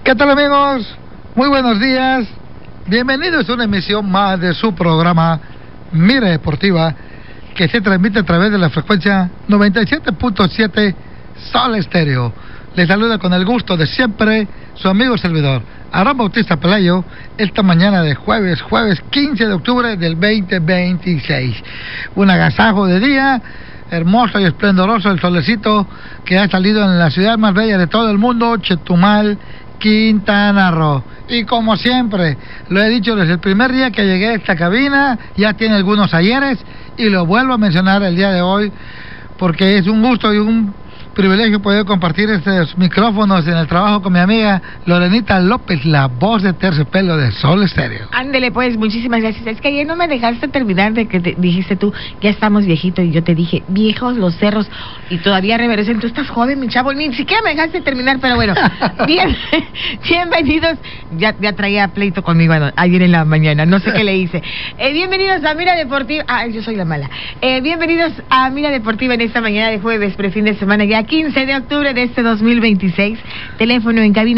¿Qué tal, amigos? Muy buenos días. Bienvenidos a una emisión más de su programa Mira Deportiva, que se transmite a través de la frecuencia 97.7 Sol Estéreo. Les saluda con el gusto de siempre su amigo servidor, Aarón Bautista Pelayo, esta mañana de jueves 15 de octubre del 2026. Un agasajo de día, hermoso y esplendoroso el solecito que ha salido en la ciudad más bella de todo el mundo, Chetumal, Quintana Roo. Y como siempre, lo he dicho desde el primer día que llegué a esta cabina, ya tiene algunos ayeres, y lo vuelvo a mencionar el día de hoy, porque es un gusto y un privilegio poder compartir estos micrófonos en el trabajo con mi amiga Lorenita López, la voz de terciopelo de Sol Estéreo. Ándele pues, muchísimas gracias. Es que ayer no me dejaste terminar de que dijiste tú, ya estamos viejitos, y yo te dije, viejos los cerros, y todavía reverecen, tú estás joven, mi chavo, ni siquiera me dejaste terminar, pero bueno, bienvenidos, ya traía pleito conmigo ayer en la mañana, no sé qué le hice. Bienvenidos a Mira Deportiva, yo soy la mala. Bienvenidos a Mira Deportiva en esta mañana de jueves, prefin de semana ya 15 de octubre de este 2026. Teléfono en cabina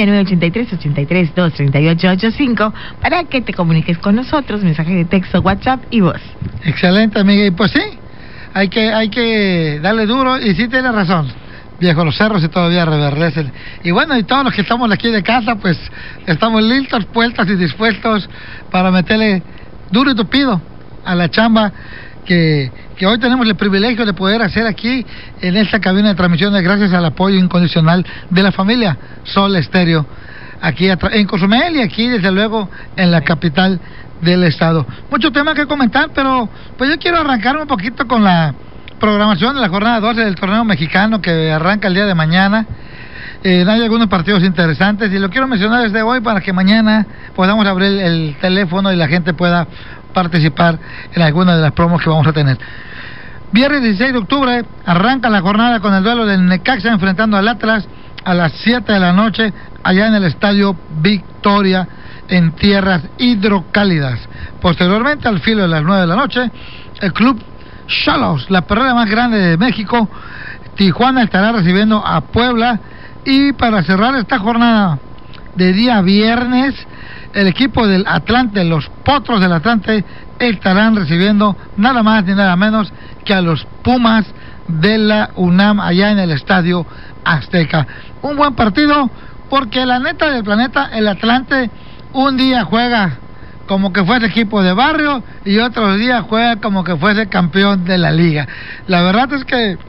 983-83-238-85 para que te comuniques con nosotros, mensaje de texto, WhatsApp y voz. Excelente, amiga, y pues sí, hay que darle duro, y sí tiene razón, viejo, los cerros y todavía reverdecen. Y bueno, y todos los que estamos aquí de casa, pues estamos listos, puestos y dispuestos para meterle duro y tupido a la chamba que hoy tenemos el privilegio de poder hacer aquí en esta cabina de transmisiones, gracias al apoyo incondicional de la familia Sol Estéreo, aquí en Cozumel y aquí desde luego en la capital del estado. Muchos temas que comentar, pero pues yo quiero arrancar un poquito con la programación de la jornada 12 del torneo mexicano que arranca el día de mañana. Hay algunos partidos interesantes y lo quiero mencionar desde hoy para que mañana podamos abrir el teléfono y la gente pueda participar en alguna de las promos que vamos a tener. Viernes 16 de octubre arranca la jornada con el duelo del Necaxa enfrentando al Atlas a las 7 de la noche allá en el Estadio Victoria en tierras hidrocálidas. Posteriormente, al filo de las 9 de la noche, el club Xolos, la perrera más grande de México, Tijuana, estará recibiendo a Puebla. Y para cerrar esta jornada de día viernes, el equipo del Atlante, los Potros del Atlante, estarán recibiendo nada más ni nada menos que a los Pumas de la UNAM allá en el Estadio Azteca. Un buen partido porque la neta del planeta, el Atlante un día juega como que fuese equipo de barrio y otros días juega como que fuese campeón de la liga. La verdad es que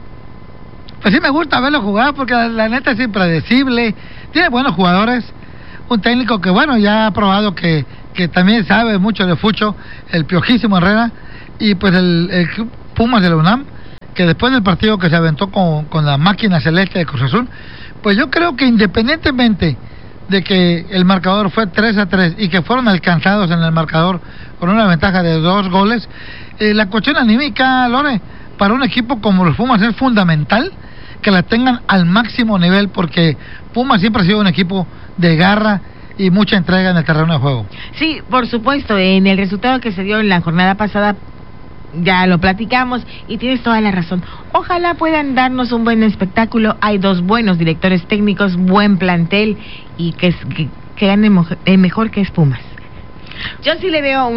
pues sí me gusta verlo jugar porque la neta es impredecible, tiene buenos jugadores, un técnico que bueno, ya ha probado que también sabe mucho de fucho, el Piojísimo Herrera, y pues el Pumas de la UNAM, que después del partido que se aventó con la máquina celeste de Cruz Azul, pues yo creo que independientemente de que el marcador fue 3-3 y que fueron alcanzados en el marcador con una ventaja de 2 goles, la cuestión anímica, Lore, para un equipo como los Pumas es fundamental que la tengan al máximo nivel, porque Pumas siempre ha sido un equipo de garra y mucha entrega en el terreno de juego. Sí, por supuesto, en el resultado que se dio en la jornada pasada ya lo platicamos y tienes toda la razón. Ojalá puedan darnos un buen espectáculo. Hay 2 buenos directores técnicos, buen plantel y que gane mejor que es Pumas. Yo sí le veo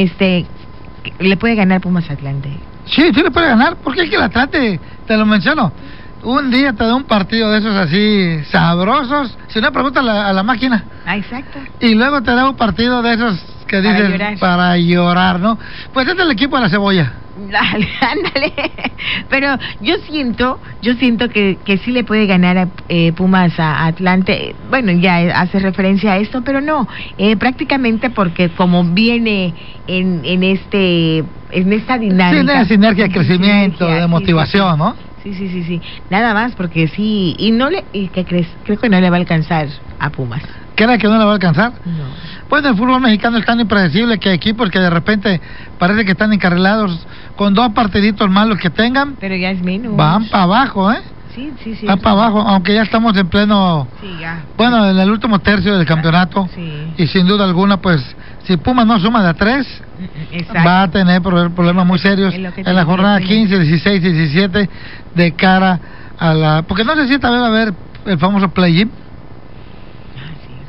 le puede ganar Pumas a Atlante. Sí le puede ganar, porque es que el Atlante, te lo menciono, un día te da un partido de esos así sabrosos, si no pregunta a la máquina. Exacto. Y luego te da un partido de esos que dices para llorar, ¿no? Pues este es el equipo de la cebolla. Dale, ándale. Pero yo siento que sí le puede ganar a Pumas a Atlante. Bueno, ya hace referencia a esto, pero no, prácticamente porque como viene en esta dinámica. Sí, de sinergia, de crecimiento, de motivación, sí. ¿No? Sí. Nada más porque sí, ¿y qué crees? Creo que no le va a alcanzar a Pumas. ¿Crees que no le va a alcanzar? No. Pues el fútbol mexicano es tan impredecible que hay equipos que de repente parece que están encarrilados con 2 partiditos malos que tengan. Pero ya es menos. Van para abajo, ¿eh? Sí. Van para abajo, aunque ya estamos en pleno... Sí, ya. Bueno, en el último tercio del campeonato. Sí. Y sin duda alguna, pues, si Pumas no suma de a 3, va a tener problemas muy serios en la jornada 15, 16 y 17 de cara a la... Porque no sé si también va a haber el famoso play-in.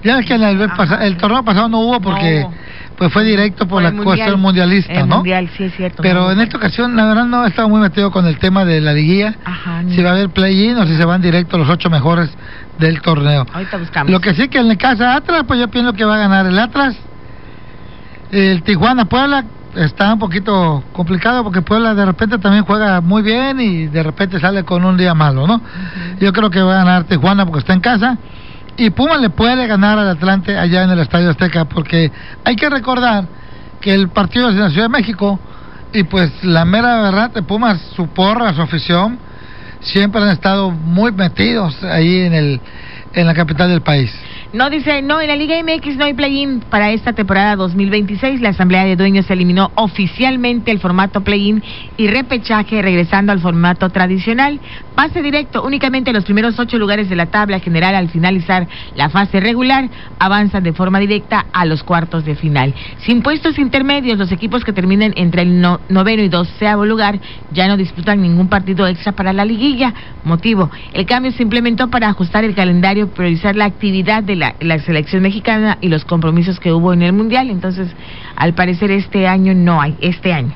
Ya ves que el torneo pasado no hubo porque pues fue directo por la cuestión mundialista, ¿no? Mundial, sí, es cierto. Pero en esta ocasión, la verdad, no he estado muy metido con el tema de la liguilla. Si va a haber play-in o si se van directo los 8 mejores del torneo. Ahorita buscamos. Lo que sí que en el caso de Atlas, pues yo pienso que va a ganar el Atlas. El Tijuana-Puebla está un poquito complicado porque Puebla de repente también juega muy bien y de repente sale con un día malo, ¿no? Yo creo que va a ganar Tijuana porque está en casa. Y Pumas le puede ganar al Atlante allá en el Estadio Azteca, porque hay que recordar que el partido es en la Ciudad de México y pues la mera verdad de Pumas, su porra, su afición, siempre han estado muy metidos ahí en la capital del país. No, dice, no, en la Liga MX no hay play-in para esta temporada 2026. La Asamblea de Dueños eliminó oficialmente el formato play-in y repechaje, regresando al formato tradicional. Pase directo, únicamente los primeros 8 lugares de la tabla general al finalizar la fase regular avanzan de forma directa a los cuartos de final. Sin puestos intermedios, los equipos que terminen entre el noveno y 12º lugar ya no disputan ningún partido extra para la liguilla. Motivo, el cambio se implementó para ajustar el calendario, priorizar la actividad de la selección mexicana y los compromisos que hubo en el Mundial. Entonces, al parecer este año no hay, este año.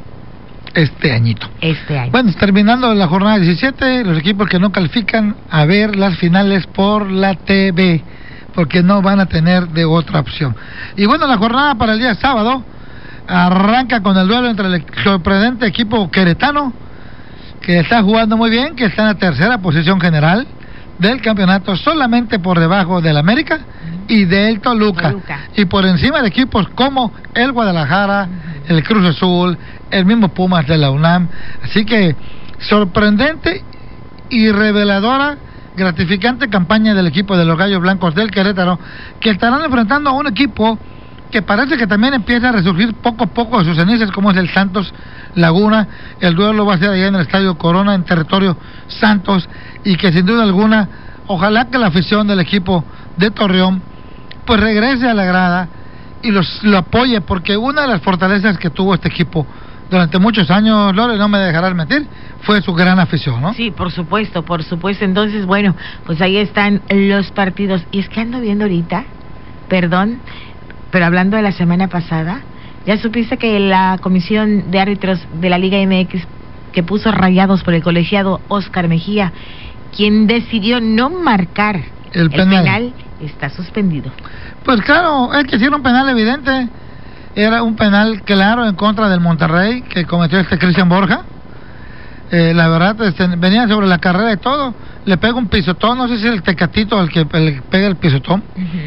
Bueno, terminando la jornada 17, los equipos que no califican a ver las finales por la TV, porque no van a tener de otra opción. Y bueno, la jornada para el día sábado arranca con el duelo entre el sorprendente equipo queretano, que está jugando muy bien, que está en la tercera posición general del campeonato, solamente por debajo del América y del Toluca, y por encima de equipos como el Guadalajara, el Cruz Azul, el mismo Pumas de la UNAM. Así que sorprendente y reveladora, gratificante campaña del equipo de los Gallos Blancos del Querétaro, que estarán enfrentando a un equipo que parece que también empieza a resurgir poco a poco de sus cenizas, como es el Santos Laguna. El duelo va a ser allá en el Estadio Corona, en territorio Santos, y que sin duda alguna, ojalá que la afición del equipo de Torreón pues regrese a la grada y lo apoye, porque una de las fortalezas que tuvo este equipo durante muchos años, Lore, no me dejarás mentir, fue su gran afición, ¿no? Sí, por supuesto. Entonces, bueno, pues ahí están los partidos. Y es que ando viendo ahorita, perdón, pero hablando de la semana pasada, ya supiste que la comisión de árbitros de la Liga MX, que puso rayados por el colegiado Oscar Mejía, quien decidió no marcar el penal, está suspendido. Pues claro, es que sí era un penal evidente. Era un penal claro en contra del Monterrey que cometió Cristian Borja. La verdad, venía sobre la carrera y todo. Le pega un pisotón, no sé si es el Tecatito el que le pega el pisotón.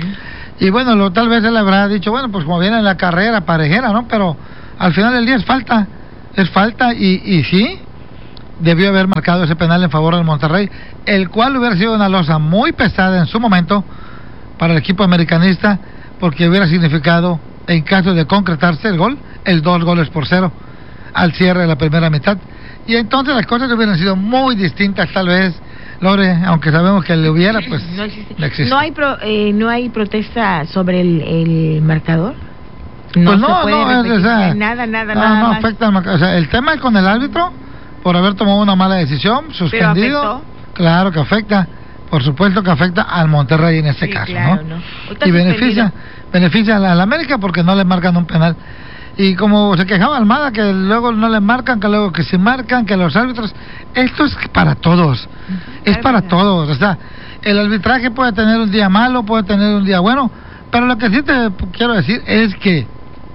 Y bueno, tal vez él habrá dicho, bueno, pues como viene en la carrera parejera, ¿no? Pero al final del día es falta y sí, debió haber marcado ese penal en favor del Monterrey, el cual hubiera sido una losa muy pesada en su momento para el equipo americanista, porque hubiera significado, en caso de concretarse el gol, el 2-0 al cierre de la primera mitad. Y entonces las cosas hubieran sido muy distintas, tal vez, Lore, aunque sabemos que le hubiera, pues no existe. ¿No hay protesta sobre el marcador? Pues nada más. Afecta o sea, el tema es con el árbitro por haber tomado una mala decisión, suspendido. Claro que afecta, por supuesto que afecta al Monterrey en este caso, claro, ¿no? Y beneficia a la América porque no le marcan un penal. Y como se quejaba Almada, que luego no le marcan, que luego que sí marcan, que los árbitros, esto es para todos, es para todos. O sea, el arbitraje puede tener un día malo, puede tener un día bueno, pero lo que sí te quiero decir es que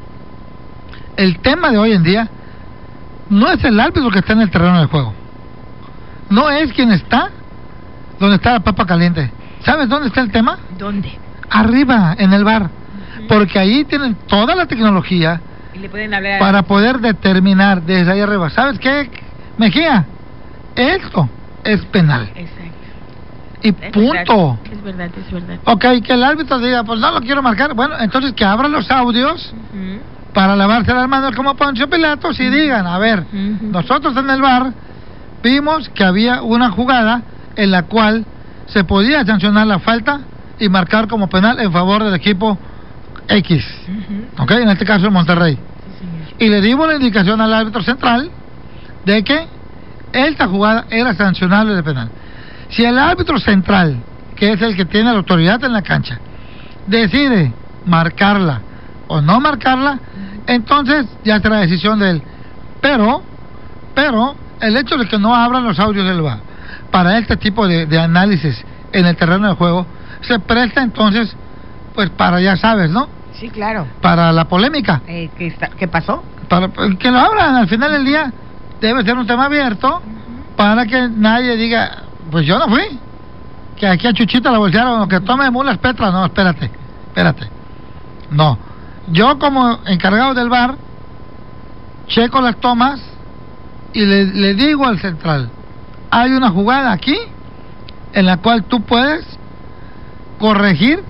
el tema de hoy en día no es el árbitro que está en el terreno del juego, no es quien está donde está la papa caliente. ¿Sabes dónde está el tema? ¿Dónde? Arriba, en el VAR, porque ahí tienen toda la tecnología y le pueden hablar para poder determinar desde ahí arriba. ¿Sabes qué, Mejía? Esto es penal. Exacto. Y punto. Es verdad. Ok, que el árbitro diga, pues no lo quiero marcar. Bueno, entonces que abran los audios para lavarse las manos como Poncio Pilatos y digan, a ver, nosotros en el VAR vimos que había una jugada en la cual se podía sancionar la falta y marcar como penal en favor del equipo X, ¿ok? En este caso el Monterrey. Sí, y le dimos la indicación al árbitro central de que esta jugada era sancionable de penal. Si el árbitro central, que es el que tiene la autoridad en la cancha, decide marcarla o no marcarla, entonces ya será decisión de él. Pero el hecho de que no abran los audios del VAR para este tipo de análisis en el terreno del juego se presta entonces pues para, ya sabes, ¿no? Sí, claro. Para la polémica. ¿Qué pasó? Para que lo abran. Al final del día debe ser un tema abierto para que nadie diga, pues yo no fui, que aquí a Chuchita la bolsearon, o que tome mulas Petra. No, espérate. No, yo como encargado del VAR checo las tomas y le digo al central, hay una jugada aquí en la cual tú puedes corregir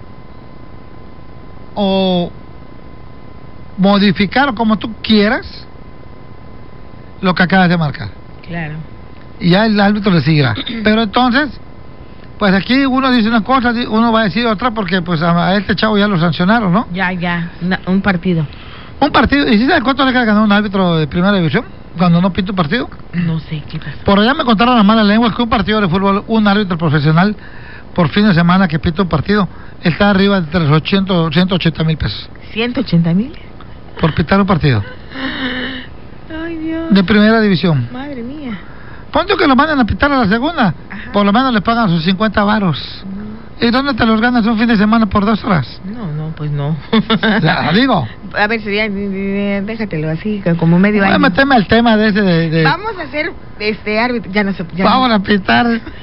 o modificar como tú quieras lo que acabas de marcar. Claro. Y ya el árbitro le seguirá. Pero entonces, pues aquí uno dice una cosa, uno va a decir otra, porque pues a este chavo ya lo sancionaron, ¿no? Ya, un partido. Un partido. ¿Y si sabes cuánto le ganó un árbitro de primera división cuando no pita un partido? No sé qué pasó. Por allá me contaron las malas lenguas que un partido de fútbol, un árbitro profesional por fin de semana que pita un partido está arriba de los 180 mil pesos. ¿180,000? Por pitar un partido. Ay, Dios. De primera división. Madre mía. Ponte que lo manden a pitar a la segunda. Ajá. Por lo menos le pagan sus 50 varos. ¿Y dónde te los ganas un fin de semana por 2 horas? No, pues no. Ya, digo. A ver, sería, déjatelo así, como medio año. Méteme al tema de ese de... Vamos a hacer árbitro, ya no sé. Vamos a pitar.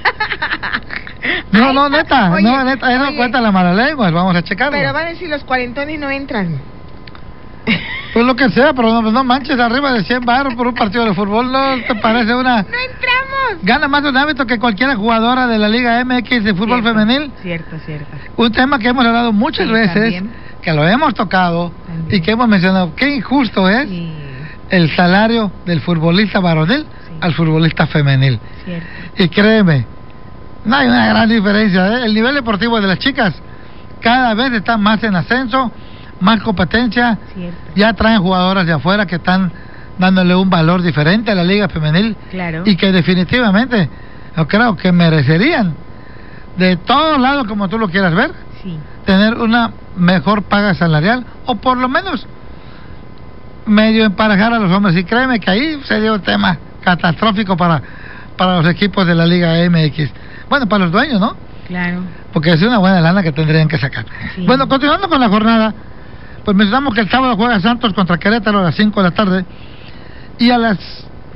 No, neta, oye, no, neta, eso oye, cuenta la mala lengua, vamos a checarlo. Pero van a decir los cuarentones no entran. Pues lo que sea, pero no manches, arriba de 100 baros por un partido de fútbol, ¿no te parece una...? ¡No entramos! Gana más de un árbitro que cualquier jugadora de la Liga MX de fútbol femenil. Cierto. Un tema que hemos hablado muchas veces, también, que lo hemos tocado también, y que hemos mencionado. Qué injusto es el salario del futbolista varonil al futbolista femenil. Cierto. Y créeme, no hay una gran diferencia, ¿eh? El nivel deportivo de las chicas cada vez está más en ascenso, más competencia. Cierto. Ya traen jugadoras de afuera que están dándole un valor diferente a la liga femenil. Claro. Y que definitivamente yo creo que merecerían, de todos lados como tú lo quieras ver, tener una mejor paga salarial, o por lo menos medio emparejar a los hombres. Y créeme que ahí sería un tema catastrófico para los equipos de la Liga MX. Bueno, para los dueños, ¿no? Claro. Porque es una buena lana que tendrían que sacar. Sí. Bueno, continuando con la jornada, pues mencionamos que el sábado juega Santos contra Querétaro a las 5 de la tarde, y a las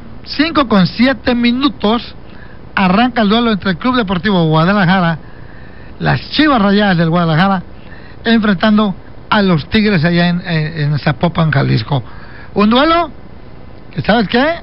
5:07 arranca el duelo entre el Club Deportivo Guadalajara, las Chivas Rayadas del Guadalajara, enfrentando a los Tigres allá en Zapopan, Jalisco. Un duelo que, ¿sabes qué?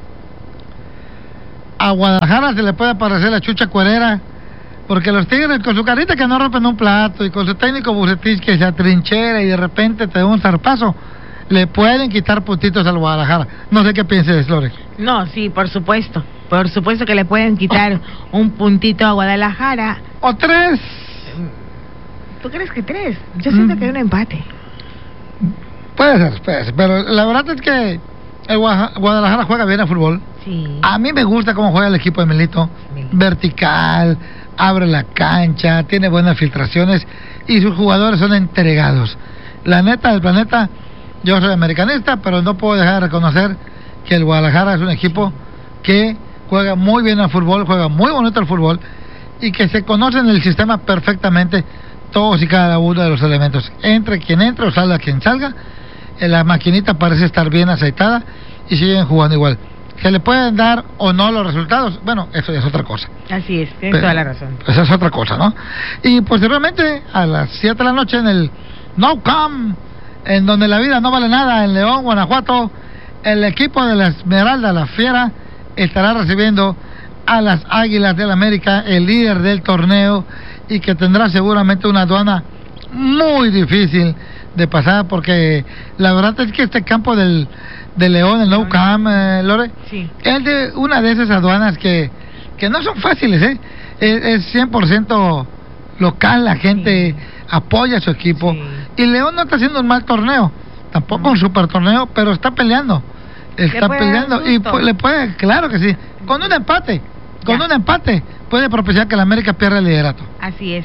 A Guadalajara se le puede aparecer la chucha cuerera, porque los Tigres con su carita que no rompen un plato y con su técnico Bucetich que se atrinchera y de repente te da un zarpazo, le pueden quitar puntitos al Guadalajara. No sé qué pienses, Lore. No, sí, por supuesto que le pueden quitar un puntito a Guadalajara. O 3. ¿Tú crees que 3? Yo siento que hay un empate. Puede ser, pero la verdad es que el Guadalajara juega bien a fútbol. Sí. A mí me gusta cómo juega el equipo de Milito. Sí. Vertical, abre la cancha, tiene buenas filtraciones y sus jugadores son entregados. La neta del planeta, yo soy americanista, pero no puedo dejar de reconocer que el Guadalajara es un equipo que juega muy bien al fútbol, juega muy bonito al fútbol, y que se conocen el sistema perfectamente todos y cada uno de los elementos. Entre quien entre o salga quien salga, la maquinita parece estar bien aceitada y siguen jugando igual. ¿Se le pueden dar o no los resultados? Bueno, eso ya es otra cosa. Así es, tienes toda la razón. Esa es otra cosa, ¿no? Y posteriormente, a las 7 de la noche, en el No Camp, en donde la vida no vale nada, en León, Guanajuato, el equipo de la Esmeralda, la Fiera, estará recibiendo a las Águilas del América, el líder del torneo, y que tendrá seguramente una aduana muy difícil de pasar, porque la verdad es que este campo de León, el Nou Camp, Lore, sí, es de una de esas aduanas que no son fáciles, es 100% local, la gente apoya a su equipo, y León no está haciendo un mal torneo, tampoco un super torneo, pero está peleando y le puede, claro que sí, con un empate puede propiciar que el América pierda el liderato. Así es.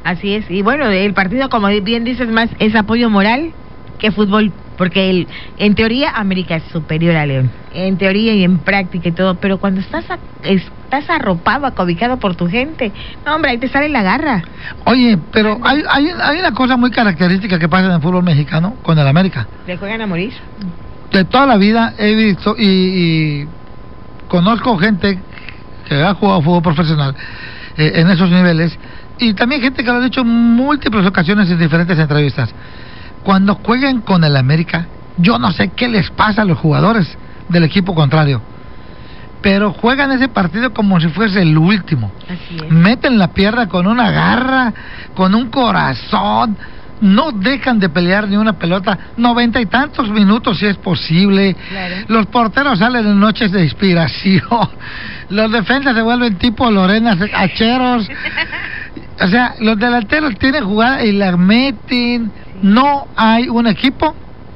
Así es, y bueno, el partido, como bien dices, más es apoyo moral que fútbol, porque en teoría América es superior a León, en teoría y en práctica y todo, pero cuando estás arropado, acobijado por tu gente, no hombre, ahí te sale la garra. Oye, pero hay una cosa muy característica que pasa en el fútbol mexicano con el América. ¿Le juegan a morir? De toda la vida he visto y conozco gente que ha jugado fútbol profesional en esos niveles, y también gente que lo ha dicho en múltiples ocasiones en diferentes entrevistas. Cuando juegan con el América, yo no sé qué les pasa a los jugadores del equipo contrario, pero juegan ese partido como si fuese el último. Así es. Meten la pierna con una garra, con un corazón, no dejan de pelear ni una pelota, 90 y tantos minutos si es posible. Claro. Los porteros salen en noches de inspiración, los defensas se vuelven tipo Lorena Hacheros. O sea, los delanteros tienen jugada y la meten. No hay un equipo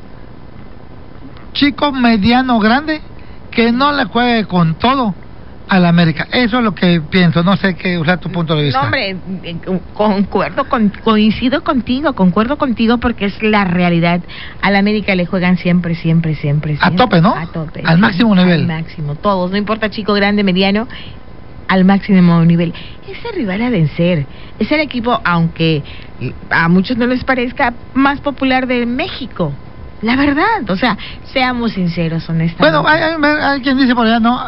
chico, mediano, grande que no le juegue con todo al América. Eso es lo que pienso. No sé qué usar tu punto de vista. No, hombre, coincido contigo porque es la realidad. Al América le juegan siempre. A tope, ¿no? A tope. Al máximo nivel. Al máximo, todos, no importa chico, grande, mediano, al máximo nivel. Es el rival a vencer. Es el equipo, aunque a muchos no les parezca, más popular de México. La verdad, o sea, seamos sinceros, honestamente. Bueno, hay quien dice por allá, ¿no?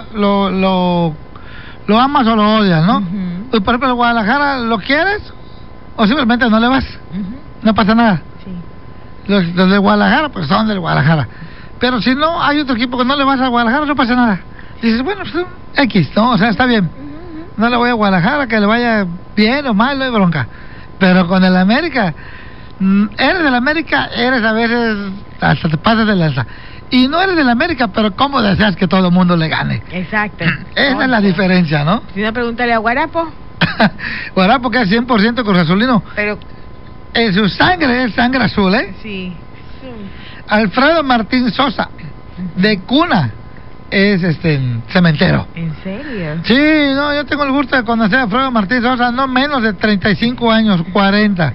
Lo amas o lo odias, ¿no? Uh-huh. Por ejemplo, Guadalajara, ¿lo quieres? O simplemente no le vas. Uh-huh. No pasa nada. Sí. Los de Guadalajara, pues son del Guadalajara. Pero si no hay otro equipo que no le vas a Guadalajara, no pasa nada. Dices, bueno, pues X, ¿no? O sea, está bien. No le voy a Guadalajara, que le vaya bien o mal, no hay bronca. Pero con el América, eres del América, eres a veces, hasta te pasas de lanza. Y no eres del América, pero ¿cómo deseas que todo el mundo le gane? Exacto. Esa es la diferencia, ¿no? Si no, pregúntale a Guarapo. Guarapo, que es 100% Cruz Azulino. Pero en su sangre es sangre azul, ¿eh? sí. Alfredo Martín Sosa, de cuna, es cementero. ¿En serio? Sí, no, yo tengo el gusto de conocer a Alfredo Martín Sosa, no menos de 35 años, 40.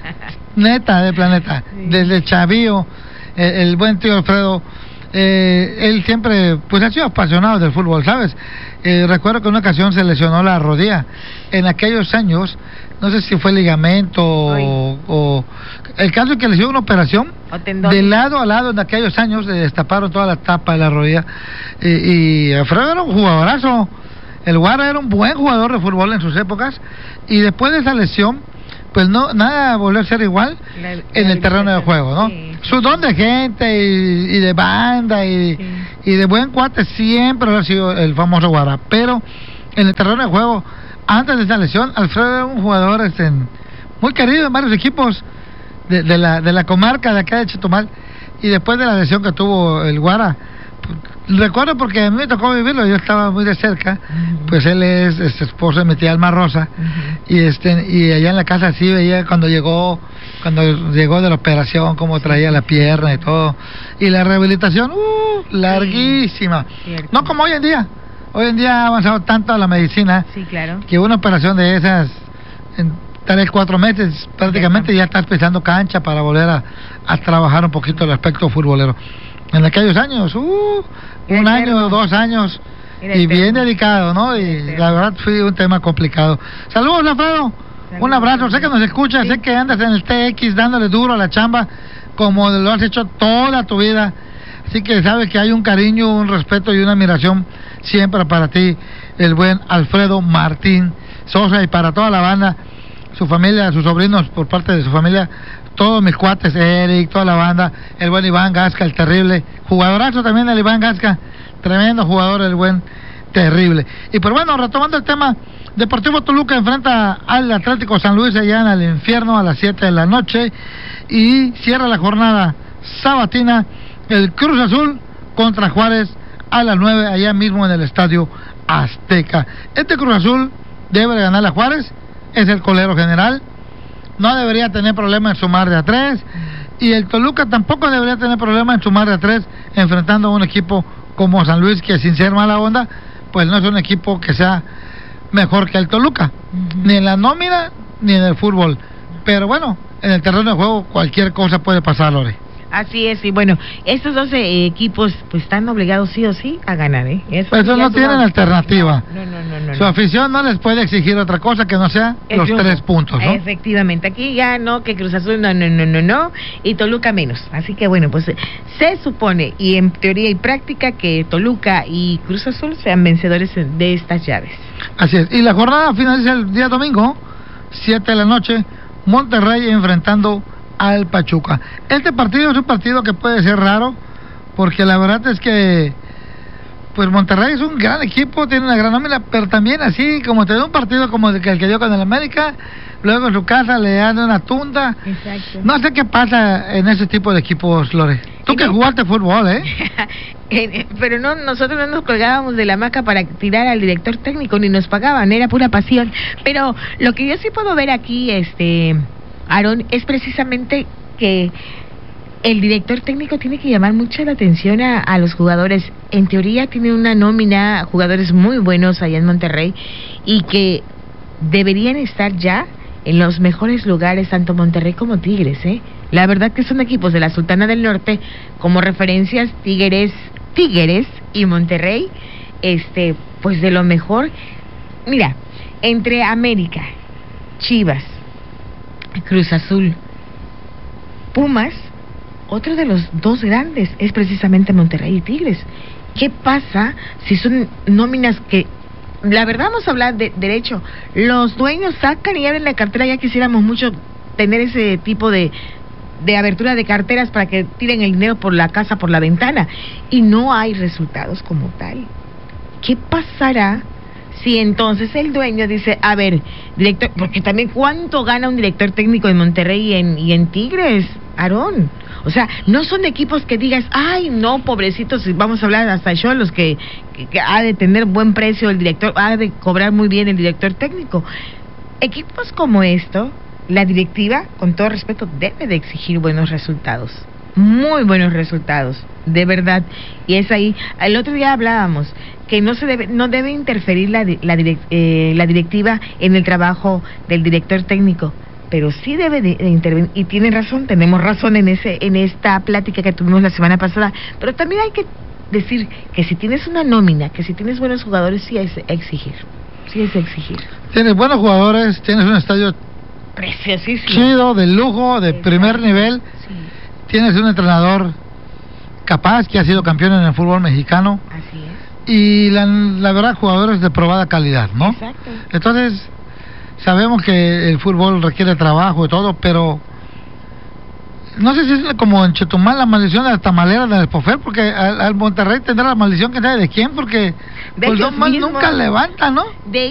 Neta, de planeta. Sí. Desde chavío, el buen tío Alfredo, él siempre, pues ha sido apasionado del fútbol, ¿sabes? Recuerdo que en una ocasión se lesionó la rodilla. En aquellos años, no sé si fue ligamento o el caso es que le hicieron una operación de lado a lado. En aquellos años le destaparon toda la tapa de la rodilla, y Alfredo era un jugadorazo. El Guara era un buen jugador de fútbol en sus épocas, y después de esa lesión pues no, nada volvió a ser igual en el terreno de juego, ¿no? Sí. Su don de gente y de banda y de buen cuate siempre ha sido el famoso Guara, pero en el terreno de juego, antes de esa lesión, Alfredo era un jugador muy querido en varios equipos de la comarca de acá de Chetumal, y después de la lesión que tuvo el Guara, recuerdo porque a mí me tocó vivirlo, yo estaba muy de cerca. Pues él es esposo de mi tía Alma Rosa, y allá en la casa sí veía cuando llegó de la operación, cómo traía la pierna y todo, y la rehabilitación larguísima. Cierto. No como hoy en día ha avanzado tanto la medicina, sí, claro, que una operación de esas en 3-4 meses prácticamente ya estás pisando cancha para volver a trabajar un poquito el aspecto futbolero. En aquellos años, un año, 2 años, y bien dedicado, ¿no? Y la verdad fue un tema complicado. Saludos, Alfredo. Un abrazo. Sé que nos escuchas, sí. Sé que andas en el TX dándole duro a la chamba, como lo has hecho toda tu vida. Así que sabes que hay un cariño, un respeto y una admiración siempre para ti, el buen Alfredo Martín Sosa, y para toda la banda, su familia, sus sobrinos por parte de su familia, todos mis cuates, Eric, toda la banda, el buen Iván Gasca, el terrible, jugadorazo también el Iván Gasca, tremendo jugador, el buen terrible. Y pues bueno, retomando el tema, Deportivo Toluca enfrenta al Atlético San Luis allá en el infierno a las 7 de la noche, y cierra la jornada sabatina el Cruz Azul contra Juárez a las 9 allá mismo en el Estadio Azteca. Este Cruz Azul debe ganar a Juárez, es el colero general, no debería tener problema en sumar de a 3, y el Toluca tampoco debería tener problema en sumar de a 3 enfrentando a un equipo como San Luis, que sin ser mala onda, pues no es un equipo que sea mejor que el Toluca, ni en la nómina ni en el fútbol. Pero bueno, en el terreno de juego cualquier cosa puede pasar, Lore. Así es, y bueno, estos 12 equipos pues están obligados sí o sí a ganar, ¿eh? Eso no tienen alternativa. No. Su afición no les puede exigir otra cosa que no sea los 3 puntos, ¿no? Efectivamente, aquí ya no, que Cruz Azul no, y Toluca menos. Así que bueno, pues se supone, y en teoría y práctica, que Toluca y Cruz Azul sean vencedores de estas llaves. Así es, y la jornada finaliza el día domingo, 7 de la noche, Monterrey enfrentando al Pachuca. Este partido es un partido que puede ser raro, porque la verdad es que pues Monterrey es un gran equipo, tiene una gran nómina, pero también así como te da un partido como el que dio con el América, luego en su casa le dan una tunda. Exacto. No sé qué pasa en ese tipo de equipos, Lore. Tú que jugaste fútbol, pero no, nosotros no nos colgábamos de la hamaca para tirar al director técnico, ni nos pagaban, era pura pasión. Pero lo que yo sí puedo ver aquí, Aarón, es precisamente que el director técnico tiene que llamar mucho la atención a los jugadores. En teoría tiene una nómina, jugadores muy buenos allá en Monterrey, y que deberían estar ya en los mejores lugares, tanto Monterrey como Tigres, La verdad que son equipos de la Sultana del Norte, como referencias Tigres y Monterrey, pues de lo mejor. Mira, entre América, Chivas, Cruz Azul, Pumas, otro de los 2 grandes es precisamente Monterrey y Tigres. ¿Qué pasa si son nóminas que, la verdad, vamos a hablar de derecho, los dueños sacan y abren la cartera? Ya quisiéramos mucho tener ese tipo de abertura de carteras para que tiren el dinero por la casa, por la ventana, y no hay resultados como tal. ¿Qué pasará si entonces el dueño dice, a ver, director, porque también cuánto gana un director técnico en Monterrey y en Tigres, Aarón? O sea, no son equipos que digas, ay, no, pobrecitos, vamos a hablar hasta Xolos, que ha de tener buen precio el director, ha de cobrar muy bien el director técnico. Equipos como esto, la directiva, con todo respeto, debe de exigir buenos resultados, muy buenos resultados, de verdad. Y es ahí, el otro día hablábamos que no debe interferir la directiva en el trabajo del director técnico, pero sí debe de intervenir, y tienen razón, tenemos razón en esta plática que tuvimos la semana pasada. Pero también hay que decir que si tienes una nómina, que si tienes buenos jugadores, sí es exigir. Tienes buenos jugadores, tienes un estadio preciosísimo, chido, de lujo, de primer nivel. Sí. Tienes un entrenador capaz, que ha sido campeón en el fútbol mexicano. Así es. Y la verdad, jugadores de probada calidad, ¿no? Exacto. Entonces, sabemos que el fútbol requiere trabajo y todo, pero no sé si es como en Chetumal la maldición de la tamalera del Espofer, porque al Monterrey tendrá la maldición que sabe de quién, porque de pues nunca levanta, ¿no?